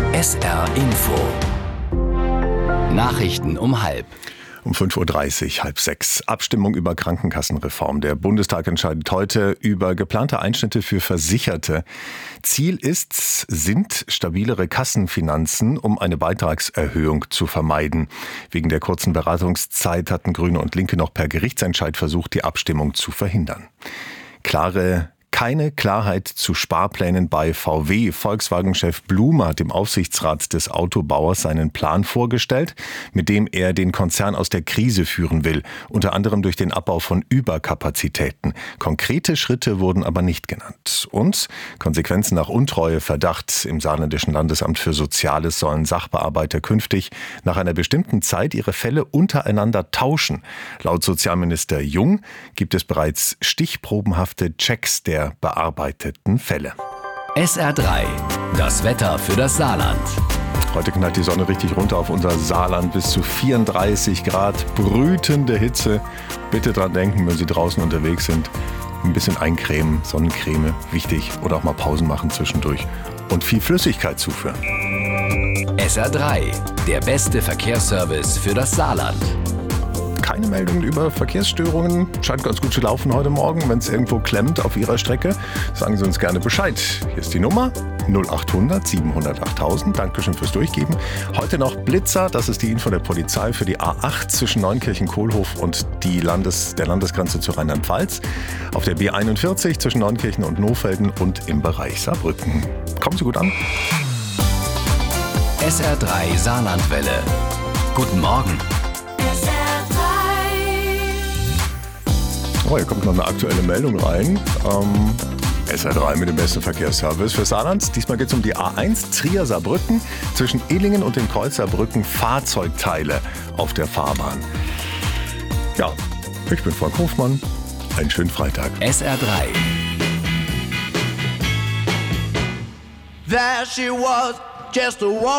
SR Info. Nachrichten um 5:30. Um 5:30 Uhr, 5:30. Abstimmung über Krankenkassenreform. Der Bundestag entscheidet heute über geplante Einschnitte für Versicherte. Ziel sind stabilere Kassenfinanzen, um eine Beitragserhöhung zu vermeiden. Wegen der kurzen Beratungszeit hatten Grüne und Linke noch per Gerichtsentscheid versucht, die Abstimmung zu verhindern. Keine Klarheit zu Sparplänen bei VW. Volkswagen-Chef Blume hat dem Aufsichtsrat des Autobauers seinen Plan vorgestellt, mit dem er den Konzern aus der Krise führen will, unter anderem durch den Abbau von Überkapazitäten. Konkrete Schritte wurden aber nicht genannt. Und Konsequenzen nach Untreueverdacht. Im Saarländischen Landesamt für Soziales sollen Sachbearbeiter künftig nach einer bestimmten Zeit ihre Fälle untereinander tauschen. Laut Sozialminister Jung gibt es bereits stichprobenhafte Checks der bearbeiteten Fälle. SR3, das Wetter für das Saarland. Heute knallt die Sonne richtig runter auf unser Saarland, bis zu 34 Grad, brütende Hitze. Bitte dran denken, wenn Sie draußen unterwegs sind, ein bisschen eincremen, Sonnencreme, wichtig, oder auch mal Pausen machen zwischendurch und viel Flüssigkeit zuführen. SR3, der beste Verkehrsservice für das Saarland. Keine Meldungen über Verkehrsstörungen. Scheint ganz gut zu laufen heute Morgen. Wenn es irgendwo klemmt auf Ihrer Strecke, sagen Sie uns gerne Bescheid. Hier ist die Nummer 0800 700 8000. Dankeschön fürs Durchgeben. Heute noch Blitzer. Das ist die Info der Polizei für die A8 zwischen Neunkirchen-Kohlhof und der Landesgrenze zu Rheinland-Pfalz. Auf der B41 zwischen Neunkirchen und Nohfelden und im Bereich Saarbrücken. Kommen Sie gut an. SR3 Saarlandwelle. Guten Morgen. Oh, hier kommt noch eine aktuelle Meldung rein. SR3 mit dem besten Verkehrsservice für Saarland. Diesmal geht es um die A1 Trier-Saarbrücken. Zwischen Illingen und dem Kreuz Saarbrücken Fahrzeugteile auf der Fahrbahn. Ja, ich bin Frank Hofmann. Einen schönen Freitag. SR3. There she was, just a woman.